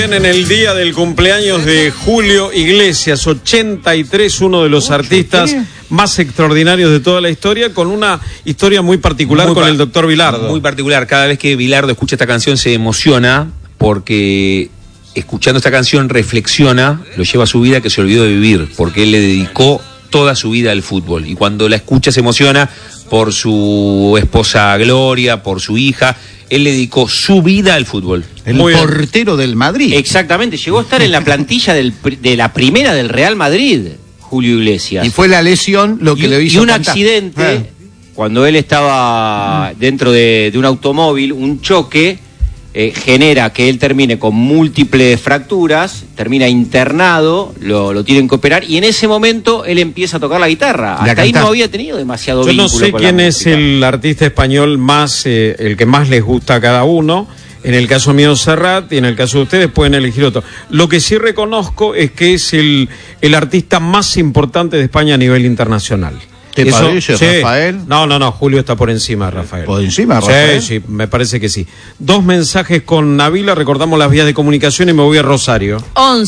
bien, en el día del cumpleaños de Julio Iglesias, 83, uno de los artistas más extraordinarios de toda la historia, con una historia muy particular con el doctor Bilardo. Muy particular, cada vez que Bilardo escucha esta canción se emociona, porque escuchando esta canción reflexiona, lo lleva a su vida que se olvidó de vivir, porque él le dedicó toda su vida al fútbol, y cuando la escucha se emociona por su esposa Gloria, por su hija. Él le dedicó su vida al fútbol. El portero del Madrid. Exactamente, llegó a estar en la plantilla de la primera del Real Madrid, Julio Iglesias. Y fue la lesión lo que le hizo. Y un accidente, cuando él estaba dentro de un automóvil, un choque, genera que él termine con múltiples fracturas, termina internado, lo tienen que operar, y en ese momento él empieza a tocar la guitarra. Hasta ahí no había tenido demasiado vínculo. Yo no sé quién es el artista español más, el que más les gusta a cada uno. En el caso mío, Serrat, y en el caso de ustedes pueden elegir otro. Lo que sí reconozco es que es el artista más importante de España a nivel internacional. ¿Te parece, sí. Rafael? No, Julio está por encima de Rafael. ¿Por encima de Rafael? Sí, me parece que sí. 2 mensajes con Nabila, recordamos las vías de comunicación y me voy a Rosario.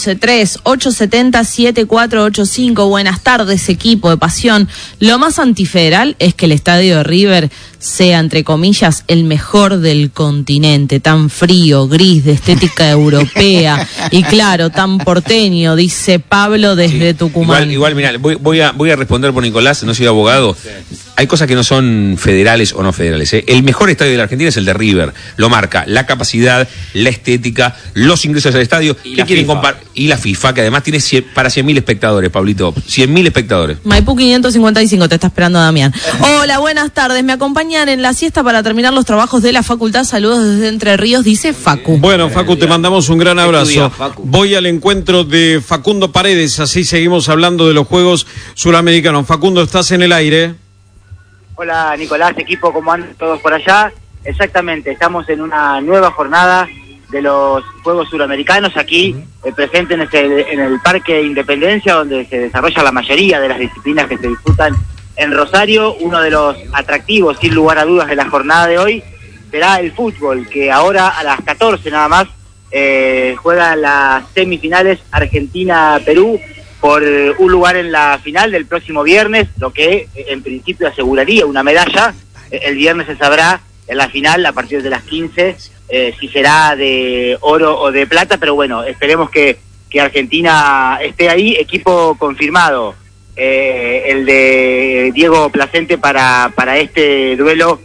11-3-870-7485, buenas tardes, equipo de Pasión. Lo más antifederal es que el estadio de River sea, entre comillas, el mejor del continente, tan frío, gris, de estética europea, y claro, tan porteño, dice Pablo desde Tucumán. Igual, mirá, voy a responder por Nicolás, no soy abogado. Hay cosas que no son federales o no federales. El mejor estadio de la Argentina es el de River. Lo marca la capacidad, la estética, los ingresos al estadio. Y la FIFA. Y la FIFA, que además tiene para 100.000 espectadores, Pablito. 100.000 espectadores. Maipú 555, te está esperando Damián. Hola, buenas tardes. Me acompañan en la siesta para terminar los trabajos de la facultad. Saludos desde Entre Ríos, dice Facu. Bueno, Facu, te mandamos un gran abrazo. Voy al encuentro de Facundo Paredes, así seguimos hablando de los Juegos Suramericanos. Facundo, estás en el aire. Hola Nicolás, equipo, ¿cómo andan todos por allá? Exactamente, estamos en una nueva jornada de los Juegos Suramericanos aquí, presente en el Parque Independencia, donde se desarrolla la mayoría de las disciplinas que se disputan en Rosario. Uno de los atractivos, sin lugar a dudas, de la jornada de hoy será el fútbol, que ahora a las 14 nada más juega las semifinales Argentina-Perú por un lugar en la final del próximo viernes, lo que en principio aseguraría una medalla. El viernes se sabrá en la final a partir de las 15 si será de oro o de plata, pero bueno, esperemos que Argentina esté ahí. Equipo confirmado, el de Diego Placente para este duelo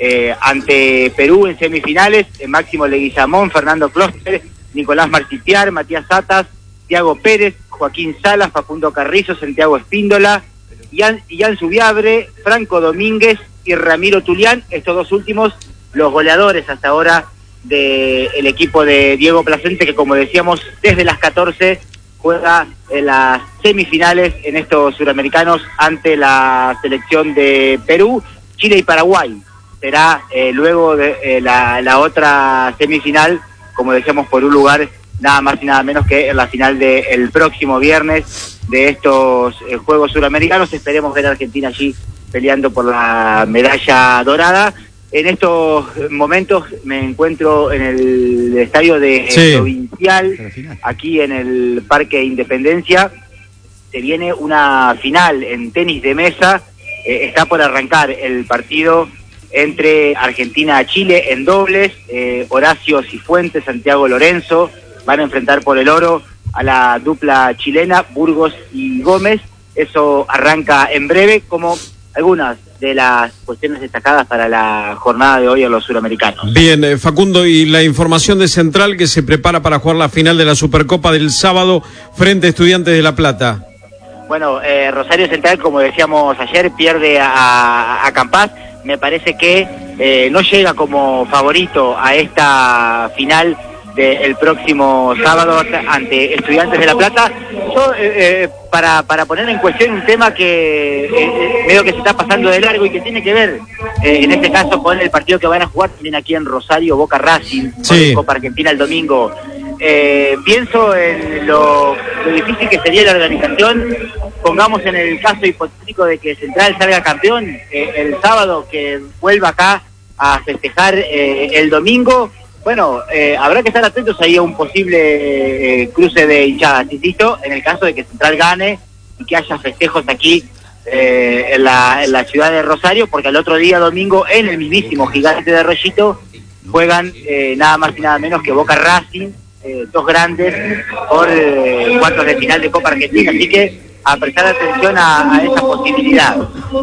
ante Perú en semifinales, Máximo Leguizamón, Fernando Clóster, Nicolás Martitiar, Matías Satas, Thiago Pérez, Joaquín Salas, Facundo Carrizo, Santiago Espíndola, Ian Subiabre, Franco Domínguez y Ramiro Tulián. Estos dos últimos, los goleadores hasta ahora del equipo de Diego Placente, que como decíamos, desde las 14 juega en las semifinales en estos suramericanos ante la selección de Perú, Chile y Paraguay. Será luego de la otra semifinal, como decíamos, por un lugar nada más y nada menos que en la final del próximo viernes de estos Juegos Suramericanos. Esperemos ver a Argentina allí peleando por la medalla dorada. En estos momentos me encuentro en el estadio de Provincial, aquí en el Parque Independencia. Se viene una final en tenis de mesa. Está por arrancar el partido entre Argentina-Chile en dobles. Horacio Cifuentes, Santiago Lorenzo van a enfrentar por el oro a la dupla chilena, Burgos y Gómez. Eso arranca en breve, como algunas de las cuestiones destacadas para la jornada de hoy a los suramericanos. Bien, Facundo, y la información de Central, que se prepara para jugar la final de la Supercopa del sábado frente a Estudiantes de La Plata. Bueno, Rosario Central, como decíamos ayer, pierde a Campas. Me parece que no llega como favorito a esta final del próximo sábado ante Estudiantes de La Plata. Yo, para poner en cuestión un tema que veo que se está pasando de largo y que tiene que ver, en este caso, con el partido que van a jugar también aquí en Rosario, Boca Racing, con Copa Argentina el domingo. Pienso en lo difícil que sería la organización. Pongamos en el caso hipotético de que Central salga campeón el sábado, que vuelva acá a festejar el domingo. Bueno, habrá que estar atentos ahí a un posible cruce de hinchadas, insisto, en el caso de que Central gane y que haya festejos aquí en la ciudad de Rosario, porque al otro día, domingo, en el mismísimo Gigante de Arroyito, juegan nada más y nada menos que Boca Racing, dos grandes, por cuartos de final de Copa Argentina, así que a prestar atención a esa posibilidad.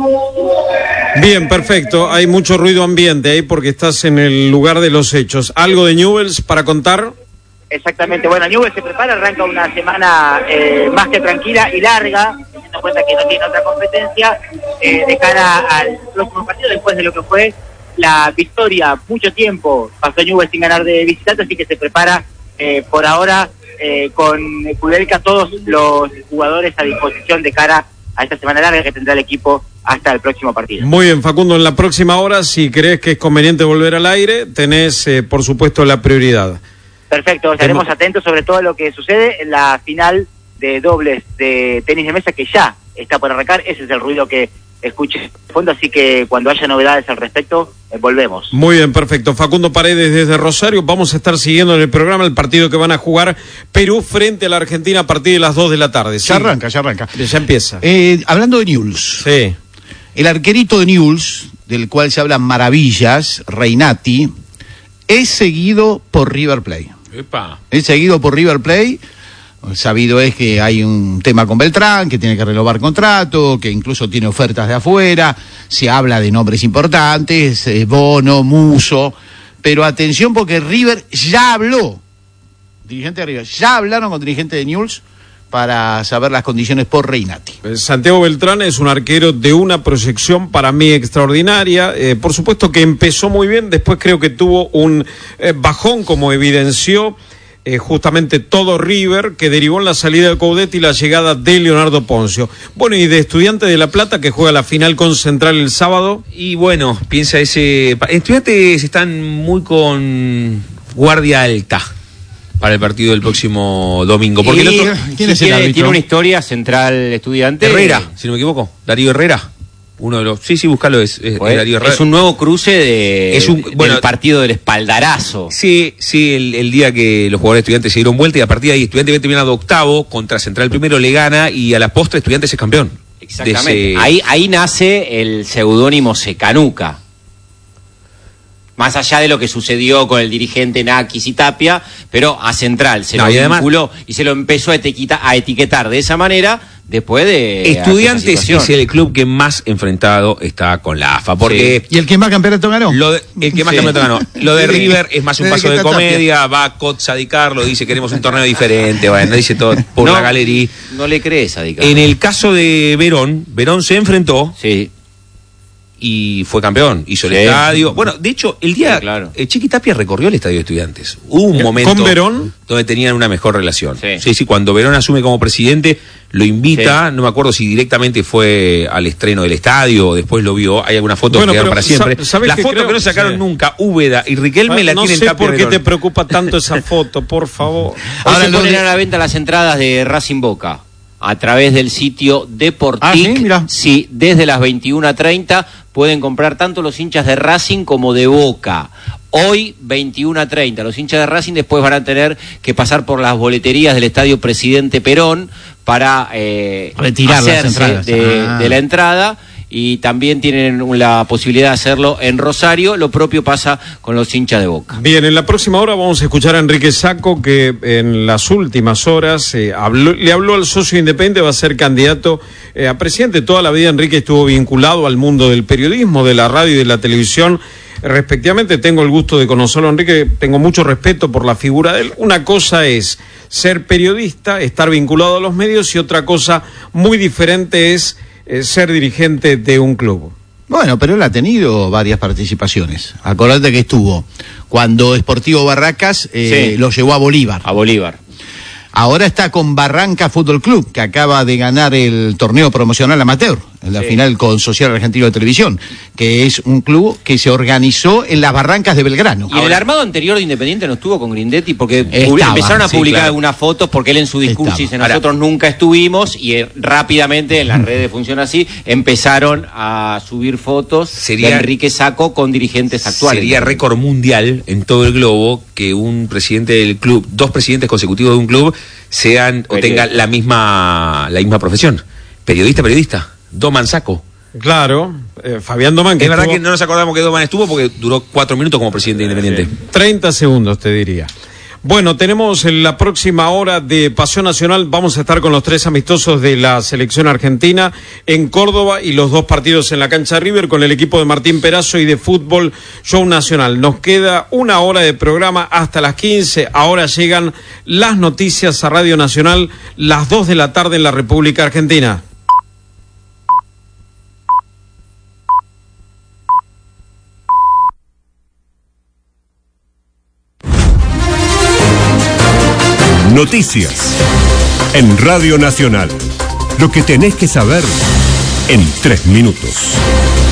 Bien, perfecto. Hay mucho ruido ambiente ahí porque estás en el lugar de los hechos. ¿Algo de Newell's para contar? Exactamente. Bueno, Newell's se prepara, arranca una semana más que tranquila y larga, teniendo en cuenta que no tiene otra competencia, de cara al próximo partido, después de lo que fue la victoria. Mucho tiempo pasó Newell's sin ganar de visitante, así que se prepara por ahora con Kudelka, todos los jugadores a disposición de cara a esta semana larga que tendrá el equipo hasta el próximo partido. Muy bien, Facundo, en la próxima hora, si crees que es conveniente volver al aire, tenés, por supuesto, la prioridad. Perfecto, estaremos atentos sobre todo a lo que sucede en la final de dobles de tenis de mesa, que ya está por arrancar. Ese es el ruido que escuche de fondo, así que cuando haya novedades al respecto, volvemos. Muy bien, perfecto. Facundo Paredes desde Rosario. Vamos a estar siguiendo en el programa el partido que van a jugar Perú frente a la Argentina a partir de las 2 de la tarde. ¿Sí? Ya arranca. Ya empieza. Hablando de Newell's. Sí. El arquerito de Newell's, del cual se hablan maravillas, Reinati, es seguido por River Plate. Epa. Es seguido por River Plate. Sabido es que hay un tema con Beltrán, que tiene que renovar contrato, que incluso tiene ofertas de afuera. Se habla de nombres importantes, Bono, Muso. Pero atención, porque River ya habló. Dirigente de River, ya hablaron con dirigente de Newell's para saber las condiciones por Reinati. Santiago Beltrán es un arquero de una proyección para mí extraordinaria. Por supuesto que empezó muy bien, después creo que tuvo un bajón, como evidenció justamente todo River, que derivó en la salida de Coudet y la llegada de Leonardo Poncio. Bueno, y de Estudiantes de La Plata, que juega la final con Central el sábado. Y bueno, piensa Estudiantes están muy con guardia alta para el partido del próximo domingo. Porque ¿quién es el árbitro? Tiene una historia Central Estudiante. Herrera, si no me equivoco. Darío Herrera. Uno de los. Sí, búscalo, es Darío Herrera. Es un nuevo cruce del partido del espaldarazo. Sí, el día que los jugadores Estudiantes se dieron vuelta y a partir de ahí Estudiantes había terminado octavo, contra Central primero le gana y a la postre Estudiantes es campeón. Exactamente. Ahí nace el seudónimo Secanuca. Más allá de lo que sucedió con el dirigente Nakis y Tapia, pero a Central se lo vinculó y se lo empezó a etiquetar de esa manera después de... Estudiantes es el club que más enfrentado está con la AFA, porque... ¿Y el que más campeonato ganó? El que más campeonato ganó. Lo de River es más un paso de comedia, va Cotza Di Carlo, dice queremos un torneo diferente, bueno, dice todo por la galería. No le crees a Di Carlo. En el caso de Verón se enfrentó... Sí. Y fue campeón, hizo el estadio. Bueno, de hecho, el día Chiqui Tapia recorrió el estadio de Estudiantes. Hubo un momento ¿con Verón? Donde tenían una mejor relación. Sí, cuando Verón asume como presidente, lo invita, no me acuerdo si directamente fue al estreno del estadio o después lo vio, hay alguna foto que quedaron para siempre. La foto que no sacaron nunca, Úbeda y Riquelme la tienen Tapia. No sé por qué te preocupa tanto esa foto, por favor. Ahora se ponen a la venta las entradas de Racing Boca a través del sitio Deportic. Sí, desde las 21:30 pueden comprar tanto los hinchas de Racing como de Boca. Hoy, 21:30. Los hinchas de Racing después van a tener que pasar por las boleterías del Estadio Presidente Perón para retirar hacerse de la entrada. Y también tienen la posibilidad de hacerlo en Rosario. Lo propio pasa con los hinchas de Boca. Bien, en la próxima hora vamos a escuchar a Enrique Sacco, que en las últimas horas le habló al socio independiente, va a ser candidato a presidente. Toda la vida Enrique estuvo vinculado al mundo del periodismo, de la radio y de la televisión, respectivamente. Tengo el gusto de conocerlo, Enrique, tengo mucho respeto por la figura de él. Una cosa es ser periodista, estar vinculado a los medios, y otra cosa muy diferente es ser dirigente de un club. Bueno, pero él ha tenido varias participaciones. Acordate que estuvo cuando Sportivo Barracas lo llevó a Bolívar. Ahora está con Barranca Fútbol Club, que acaba de ganar el torneo promocional amateur la Sí. final con Social Argentino de Televisión, que es un club que se organizó en las barrancas de Belgrano. Y en el armado anterior de Independiente no estuvo con Grindetti porque Estaba, empezaron a sí, publicar claro. algunas fotos porque él en su discurso Estaba. dice nosotros nunca estuvimos y rápidamente en las redes funciona así, empezaron a subir fotos Sería- de Enrique Sacco con dirigentes actuales. Sería récord mundial en todo el globo que un presidente del club, 2 presidentes consecutivos de un club sean o tengan la misma profesión. Periodista, Doman Sacco. Claro, Fabián Domán, que Es verdad estuvo que no nos acordamos que Doman estuvo porque duró 4 minutos como presidente independiente. 30 segundos, te diría. Bueno, tenemos en la próxima hora de Pasión Nacional, vamos a estar con los 3 amistosos de la selección argentina en Córdoba y los 2 partidos en la cancha River con el equipo de Martín Perazo y de Fútbol Show Nacional. Nos queda 1 hora de programa hasta las 15. Ahora llegan las noticias a Radio Nacional, las 2 de la tarde en la República Argentina. Noticias en Radio Nacional. Lo que tenés que saber en 3 minutos.